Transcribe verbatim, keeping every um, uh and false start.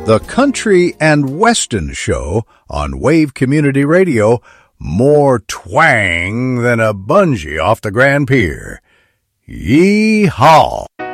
the Country and Weston Show on Wave Community Radio, more twang than a bungee off the Grand Pier. Yee-haw!